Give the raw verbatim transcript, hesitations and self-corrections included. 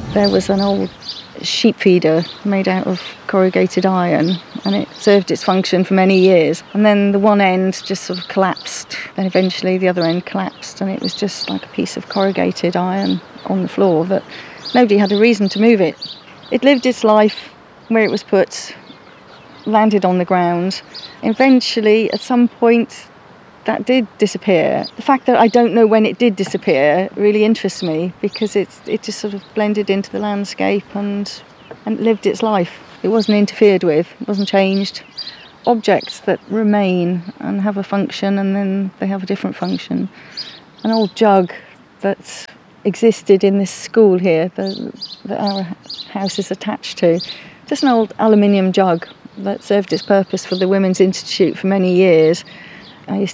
There was an old sheep feeder made out of corrugated iron, and it served its function for many years. And then the one end just sort of collapsed. Then eventually the other end collapsed, and it was just like a piece of corrugated iron on the floor that nobody had a reason to move it. It lived its life where it was put, landed on the ground. Eventually, at some point, that did disappear. The fact that I don't know when it did disappear really interests me, because it it just sort of blended into the landscape and and lived its life. It wasn't interfered with, it wasn't changed. Objects that remain and have a function, and then they have a different function. An old jug that existed in this school here that, that our house is attached to. Just an old aluminium jug that served its purpose for the Women's Institute for many years. I used